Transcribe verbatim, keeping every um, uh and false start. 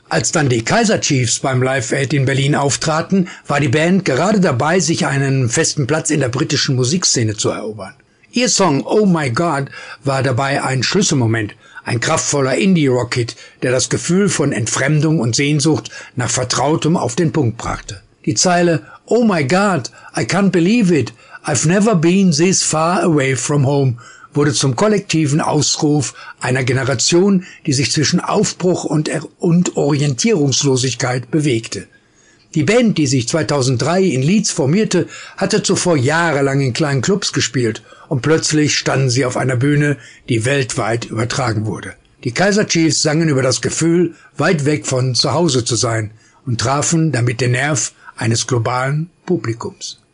Als dann die Kaiser Chiefs beim Live-Aid in Berlin auftraten, war die Band gerade dabei, sich einen festen Platz in der britischen Musikszene zu erobern. Ihr Song Oh My God war dabei ein Schlüsselmoment, ein kraftvoller Indie-Rock-Hit, der das Gefühl von Entfremdung und Sehnsucht nach Vertrautem auf den Punkt brachte. Die Zeile Oh My God, I can't believe it, I've never been this far away from home wurde zum kollektiven Ausruf einer Generation, die sich zwischen Aufbruch und, er- und Orientierungslosigkeit bewegte. Die Band, die sich zweitausenddrei in Leeds formierte, hatte zuvor jahrelang in kleinen Clubs gespielt und plötzlich standen sie auf einer Bühne, die weltweit übertragen wurde. Die Kaiser Chiefs sangen über das Gefühl, weit weg von zu Hause zu sein und trafen damit den Nerv eines globalen Publikums.